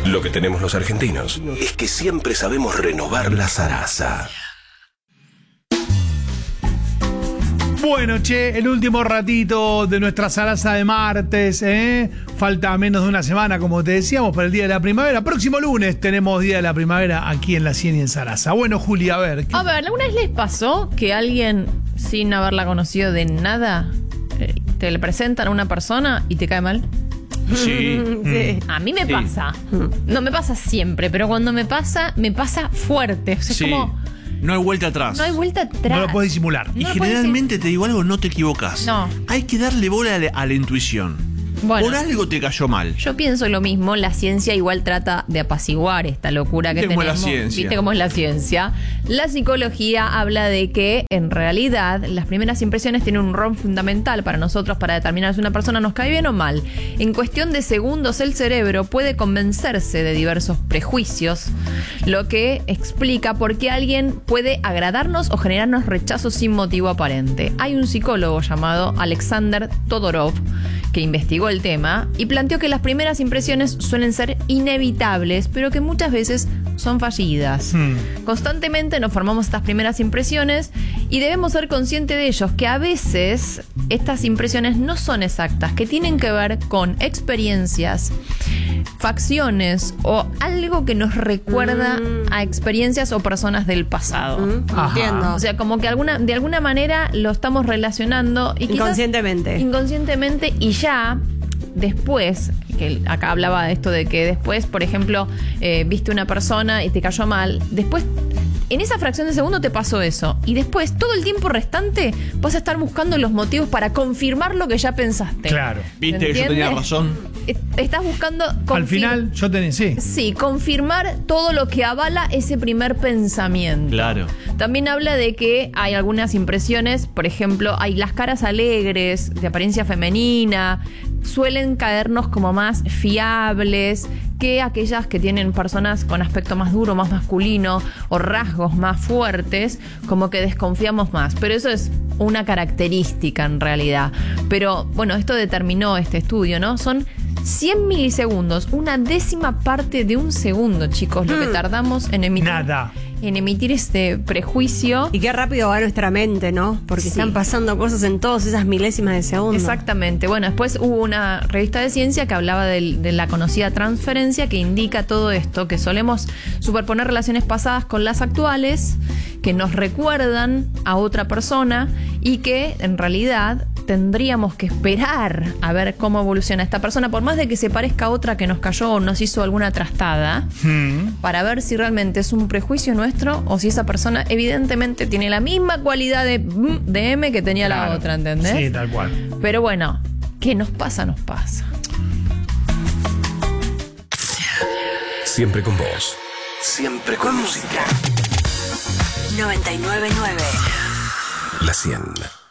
Lo que tenemos los argentinos es que siempre sabemos renovar la zaraza. Bueno, che, el último ratito de nuestra zaraza de martes, falta menos de una semana, como te decíamos, para el Día de la Primavera. Próximo lunes tenemos Día de la Primavera aquí en La 100 y en Zaraza. Bueno, Juli, a ver. ¿Alguna vez les pasó que alguien, sin haberla conocido de nada, te le presentan a una persona y te cae mal? Sí. Sí. A mí me pasa. No me pasa siempre, pero cuando me pasa fuerte. O sea, Sí. es como... No hay vuelta atrás. No hay vuelta atrás. No lo puedes disimular. Y No lo generalmente, te digo algo, no te equivocas. No. Hay que darle bola a la intuición. Bueno, Por algo te cayó mal. yo pienso lo mismo. La ciencia igual trata de apaciguar esta locura que ¿Viste cómo es tenemos. la ciencia? ¿Viste cómo es la ciencia? La psicología habla de que, en realidad, las primeras impresiones tienen un rol fundamental para nosotros para determinar si una persona nos cae bien o mal. En cuestión de segundos, el cerebro puede convencerse de diversos prejuicios, lo que explica por qué alguien puede agradarnos o generarnos rechazo sin motivo aparente. Hay un psicólogo llamado Alexander Todorov que investigó el tema y planteó que las primeras impresiones suelen ser inevitables, pero que muchas veces son fallidas. Constantemente nos formamos estas primeras impresiones y debemos ser conscientes de ellos, que a veces estas impresiones no son exactas, que tienen que ver con experiencias, facciones o algo que nos recuerda a experiencias o personas del pasado. Entiendo. O sea, como que de alguna manera lo estamos relacionando y quizás inconscientemente y ya después, que acá hablaba de esto de que después, por ejemplo, viste una persona y te cayó mal, después en esa fracción de segundo te pasó eso y después todo el tiempo restante vas a estar buscando los motivos para confirmar lo que ya pensaste. Claro. ¿Viste que yo tenía razón? Estás buscando Al final, yo tenía, sí. Sí, confirmar todo lo que avala ese primer pensamiento. Claro. También habla de que hay algunas impresiones, por ejemplo, hay las caras alegres, de apariencia femenina, suelen caernos como más fiables que aquellas que tienen personas con aspecto más duro, más masculino o rasgos más fuertes, como que desconfiamos más. Pero eso es una característica en realidad. Pero bueno, esto determinó este estudio, ¿no? Son 100 milisegundos, una décima parte de un segundo, chicos, lo que tardamos en emitir este prejuicio. Y qué rápido va nuestra mente, ¿no? Porque están pasando cosas en todas esas milésimas de segundo. Exactamente. Bueno, después hubo una revista de ciencia que hablaba de la conocida transferencia, que indica todo esto, que solemos superponer relaciones pasadas con las actuales, que nos recuerdan a otra persona y que en realidad tendríamos que esperar a ver cómo evoluciona esta persona, por más de que se parezca a otra que nos cayó o nos hizo alguna trastada, para ver si realmente es un prejuicio nuestro o si esa persona evidentemente tiene la misma cualidad de M que tenía la otra, ¿entendés? Sí, tal cual. Pero bueno, ¿qué nos pasa? Nos pasa. Siempre con vos. Siempre con música. 99.9 La 100.